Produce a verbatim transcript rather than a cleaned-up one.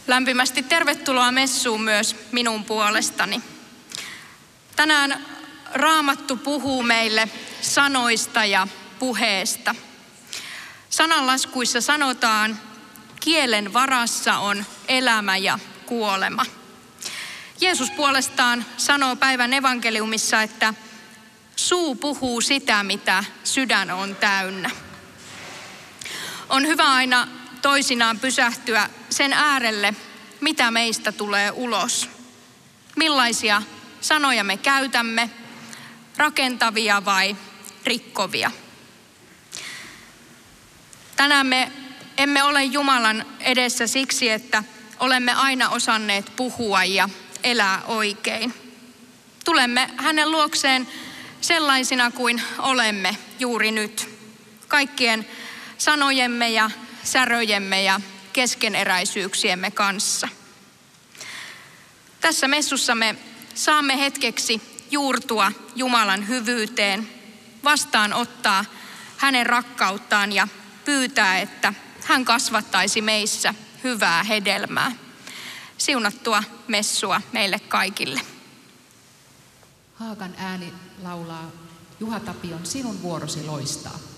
Lämpimästi tervetuloa messuun myös minun puolestani. Tänään Raamattu puhuu meille sanoista ja puheesta. Sananlaskuissa sanotaan, kielen varassa on elämä ja kuolema. Jeesus puolestaan sanoo päivän evankeliumissa, että suu puhuu sitä, mitä sydän on täynnä. On hyvä aina toisinaan pysähtyä sen äärelle, mitä meistä tulee ulos. Millaisia sanoja me käytämme, rakentavia vai rikkovia. Tänään me emme ole Jumalan edessä siksi, että olemme aina osanneet puhua ja elää oikein. Tulemme hänen luokseen sellaisina kuin olemme juuri nyt, kaikkien sanojemme ja säröjemme ja keskeneräisyyksiemme kanssa. Tässä messussa me saamme hetkeksi juurtua Jumalan hyvyyteen, vastaanottaa hänen rakkauttaan ja pyytää, että hän kasvattaisi meissä hyvää hedelmää. Siunattua messua meille kaikille. Haagan ääni laulaa, Juha Tapion, sinun vuorosi loistaa.